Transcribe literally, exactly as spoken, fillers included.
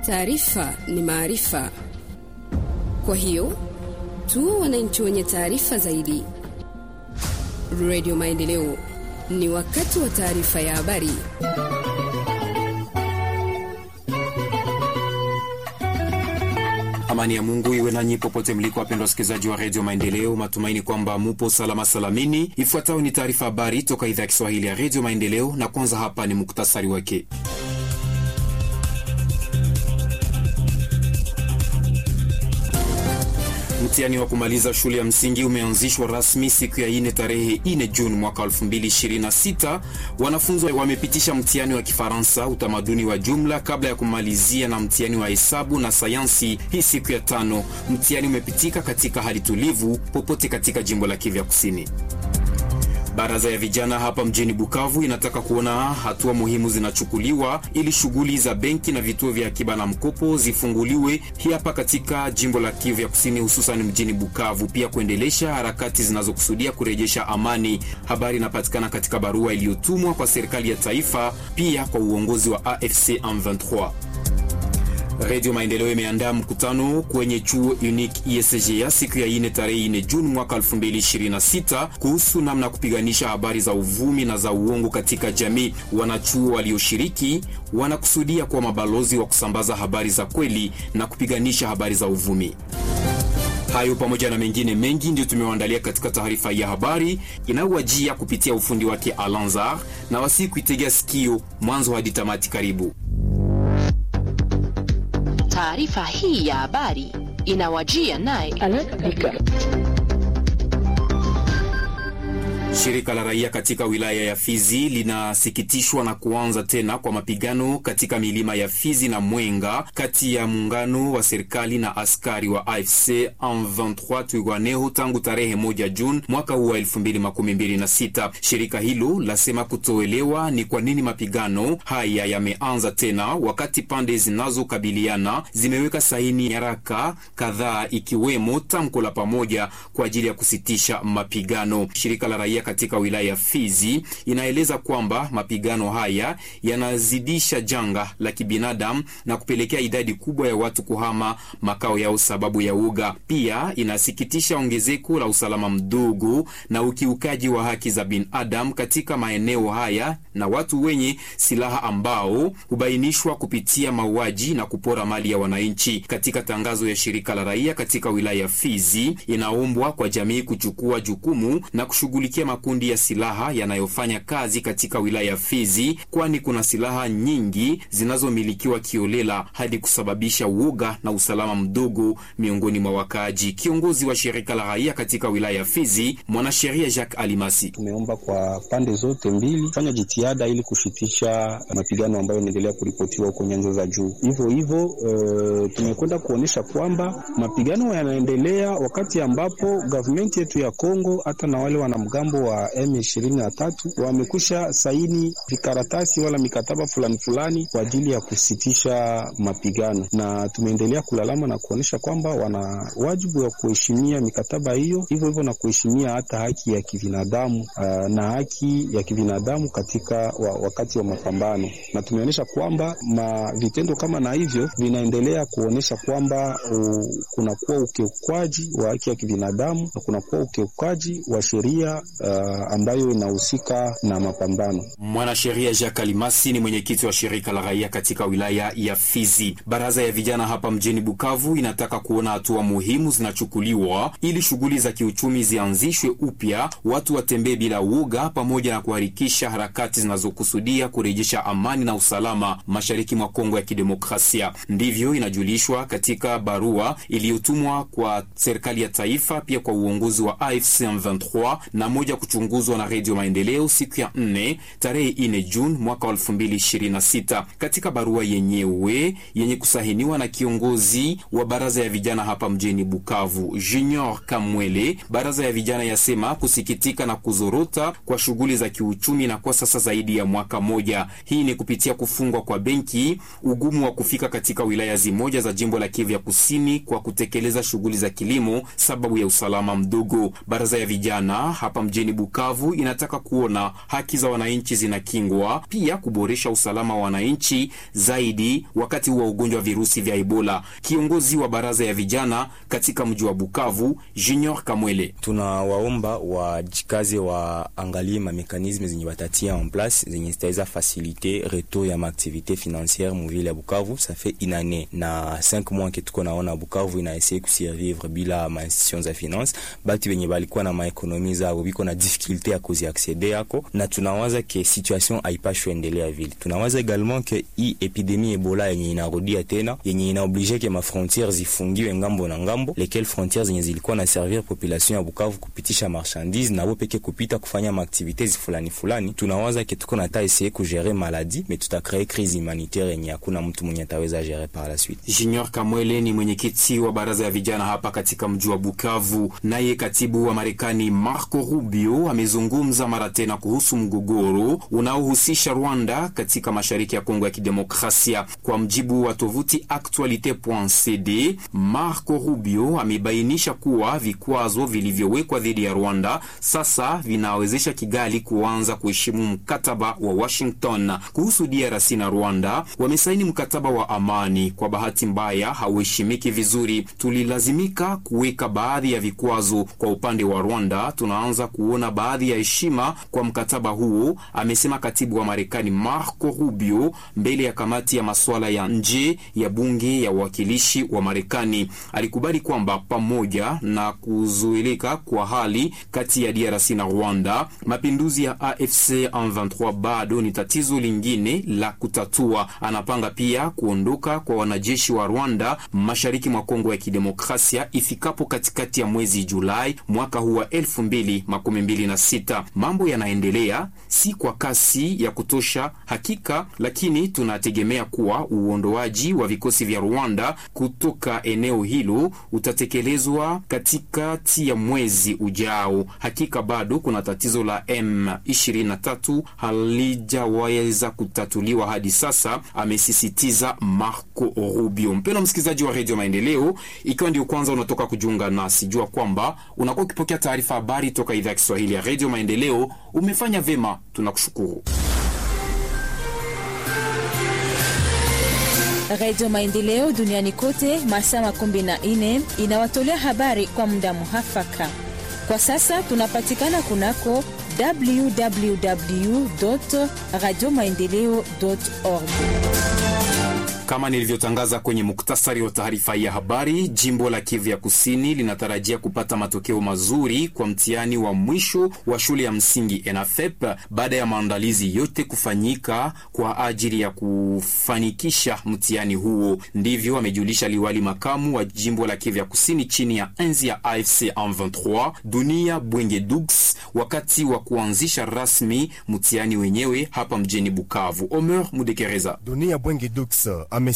Taarifa ni maarifa. Kwa hiyo, tuwe wananchi wenye taarifa zaidi. Radio Maendeleo, ni wakati wa taarifa ya habari. Amani ya Mungu iwe nanyi popote mliko, wapendwa wasikilizaji wa Radio Maendeleo. Matumaini kwamba mupo salama salamini. Ifuatayo ni taarifa habari toka idhaa ya Kiswahili ya Radio Maendeleo, na kwanza hapa ni muktasari wake. Mtihani wa kumaliza shule ya msingi umeanzishwa rasmi siku ya ine tarehe ine Juni mwaka elfu mbili ishirini na sita. Wanafunzi wamepitisha mtihani wa Kifaransa, utamaduni wa jumla kabla ya kumalizia na mtihani wa hesabu na sayansi hii siku ya tano. Mtihani umepitika katika hali tulivu popote katika jimbo la Kivu Kusini. Baraza ya vijana hapa mjini Bukavu inataka kuona hatua muhimu zinachukuliwa ili shughuli za benki na vituo vya akiba na mkopo zifunguliwe hapa katika jimbo la Kivu Kusini, hususan mjini Bukavu, pia kuendelesha harakati zinazokusudia kurejesha amani. Habari inapatikana katika barua iliyotumwa kwa serikali ya taifa, pia kwa uongozi wa A F C M ishirini na tatu. Radio Maendeleo imeandaa mkutano kwenye chuo Unique I S G A siku ya ine tarehe ine Juni mwaka elfu mbili ishirini na sita kuhusu namna kupiganisha habari za uvumi na za uongo katika jamii. Wanachuo walioshiriki wanakusudia kuwa mabalozi wa kusambaza habari za kweli na kupiganisha habari za uvumi. Hayo pamoja na mengine mengi ndio tumewaandalia katika taarifa ya habari inayowajia kupitia ufundi wake Alanzar, na wasi kuitegea sikio mwanzo hadi tamati. Karibu. Taarifa hii ya habari inawajia naye Alaka. Shirika la raia katika wilaya ya Fizi linasikitishwa na kuanza tena kwa mapigano katika milima ya Fizi na Mwenga kati ya muungano wa serikali na askari wa A F C M ishirini na tatu Twirwaneho tangu tarehe moja Juni mwaka huu wa elfu mbili makumi mbili na sita. Shirika hilo lasema kutoelewa ni kwa nini mapigano haya yameanza tena wakati pande zinazokabiliana zimeweka saini nyaraka kadhaa ikiwemo tamko la pamoja kwa ajili ya kusitisha mapigano. Shirika la raia katika wilaya ya Fizi inaeleza kwamba mapigano haya yanazidisha janga la kibinadamu na kupelekea idadi kubwa ya watu kuhama makao yao sababu ya uga. Pia inasikitisha ongezeko la usalama mdogo na ukiukaji wa haki za binadamu katika maeneo haya na watu wenye silaha ambao hubainishwa kupitia mauaji na kupora mali ya wananchi. Katika tangazo ya shirika la raia katika wilaya ya Fizi, inaombwa kwa jamii kuchukua jukumu na kushughulikia makundi ya silaha yanayofanya kazi katika wilaya ya Fizi, kwani kuna silaha nyingi zinazomilikiwa kiolela hadi kusababisha uoga na usalama mdogo miongoni mwa wakaaji. Kiongozi wa shirika la raia katika wilaya ya Fizi, mwanasheria Jacques Alimasi: tumeomba kwa pande zote mbili fanya jitihada ili kushitisha mapigano ambayo yanaendelea kuripotiwa huko nyanja za juu. Hivyo hivyo uh, tumekwenda kuonesha kwamba mapigano yanaendelea wakati ambapo government yetu ya Kongo hata na wale wanamgambo wa M ishirini na tatu wamekusha saini vikaratasi wala mikataba fulani fulani kwa ajili ya kusitisha mapigano, na tumeendelea kulalama na kuonesha kwamba wana wajibu wa kuheshimia mikataba hiyo, hivyo hivyo na kuheshimia hata haki ya kibinadamu uh, na haki ya kibinadamu katika wa, wakati wa mapambano. Na tumeonesha kwamba ma vitendo kama na hivyo vinaendelea kuonesha kwamba uh, kunakuwa ukiukwaji wa haki ya kibinadamu na kunakuwa ukiukwaji wa sheria uh, ambayo inahusika na mapambano. Mwanasheria Jacques Alimasi ni mwenyekiti wa shirika la raia katika wilaya ya Fizi. Baraza ya vijana hapa mjini Bukavu inataka kuona hatua muhimu zinachukuliwa ili shughuli za kiuchumi zianzishwe upya, watu watembee bila uoga, pamoja na kuharikisha harakati zinazokusudia kurejesha amani na usalama mashariki mwa Kongo ya Kidemokrasia. Ndivyo inajulishwa katika barua iliyotumwa kwa serikali ya taifa, pia kwa uongozi wa A F C M ishirini na tatu na moja kuchunguzwa na Radio Maendeleo siku ya nne tarehe ine Juni mwaka elfu mbili ishirini na sita. Katika barua yenyewe yenye kusahiniwa na kiongozi wa baraza ya vijana hapa mjini Bukavu, Junior Kamwele, baraza ya vijana yasema kusikitika na kuzorota kwa shughuli za kiuchumi na kwa sasa zaidi ya mwaka moja. Hii ni kupitia kufungwa kwa benki, ugumu wa kufika katika wilaya zimoja za jimbo la Kivu Kusini kwa kutekeleza shughuli za kilimo sababu ya usalama mdogo. Baraza ya vijana hapa mjini mjini Bukavu inataka kuona haki za wananchi zinakingwa, pia kuboresha usalama wa wananchi zaidi wakati wa ugonjwa wa virusi vya Ebola. Kiongozi wa baraza ya vijana katika mji wa Bukavu, Junior Kamwele: tunawaomba wajikaze waangalie ma mekanisme zenye batatia en place zenye zitaweza faciliter retour ya activité financière mu ville ya Bukavu. Ça fait une année na cinq mois que tuko naona Bukavu ina essayer kusurvivre bila ma institutions za finance. Bati wenye balikuwa na maekonomi zao biko na difficulté ya kuzi accéder yako, na tunawaza ke situation haipashwe endelea vile. Tunawaza également ke hii epidemie Ebola yenye inarudia tena, yenye inaoblige ke ma frontières zifungiwe ngambo na ngambo, lesquelles frontières zenye zilikuwa na servir population ya Bukavu kupitisha marchandise na bo peke kupita kufanya ma activités fulani fulani. Tunawaza ke tuko na ta essayer ku gérer maladie, mais tuta créer crise humanitaire yenye hakuna mtu mwenye ataweza gérer par la suite. Junior Kamwele ni mwenyekiti wa baraza ya vijana hapa katika mji wa Bukavu. Naye katibu wa Marekani Marco Rubio amezungumza mara tena kuhusu mgogoro unaohusisha Rwanda katika mashariki ya Kongo ya Kidemokrasia. Kwa mjibu wa tovuti actualite point c d, Marco Rubio amebainisha kuwa vikwazo vilivyowekwa dhidi ya Rwanda sasa vinawezesha Kigali kuanza kuheshimu mkataba wa Washington. Kuhusu D R C na Rwanda, wamesaini mkataba wa amani. Kwa bahati mbaya hauheshimiki vizuri. Tulilazimika kuweka baadhi ya vikwazo. Kwa upande wa Rwanda, tunaanza kuona baadhi ya heshima kwa mkataba huo, amesema katibu wa Marekani Marco Rubio mbele ya kamati ya masuala ya nje ya bunge ya wakilishi wa Marekani. Alikubali kwamba pamoja na kuzuilika kwa hali kati ya D R C na Rwanda, mapinduzi ya A F C M vingt-trois bado ni tatizo lingine la kutatua. Anapanga pia kuondoka kwa wanajeshi wa Rwanda mashariki mwa Kongo ya Kidemokrasia ifikapo katikati ya mwezi Julai mwaka huu wa elfu mbili makumi mbili na sita. Mambo yanaendelea si kwa kasi ya kutosha hakika, lakini tunategemea kuwa uondoaji wa vikosi vya Rwanda kutoka eneo hilo utatekelezwa katikati ya mwezi ujao. Hakika bado kuna tatizo la M ishirini na tatu halijaweza kutatuliwa hadi sasa, amesisitiza Marco Rubio. Mpendwa msikilizaji wa Radio Maendeleo, ikiwa ndio kwanza unatoka kujiunga nasi, jua kwamba unakuwa ukipokea taarifa habari toka idhaa ya Kiswahili ya Radio Maendeleo. Umefanya vema, tunakushukuru. Radio Maendeleo duniani kote masaa makumi na nne inawatolea habari kwa muda muhafaka. Kwa sasa tunapatikana kunako w w w dot radio maendeleo dot org. Kama nilivyotangaza kwenye muktasari wa taarifa ya habari, jimbo la Kivu ya Kusini linatarajia kupata matokeo mazuri kwa mtihani wa mwisho wa shule ya msingi E N A F E P baada ya maandalizi yote kufanyika kwa ajili ya kufanikisha mtihani huo. Ndivyo amejulisha liwali makamu wa jimbo la Kivu ya Kusini chini ya enzi ya A F C M vingt-trois Dunia Bwenge Dux wakati wa kuanzisha rasmi mtihani wenyewe hapa mjini Bukavu. Omer Mudekereza. Dunia Bwenge Dux ame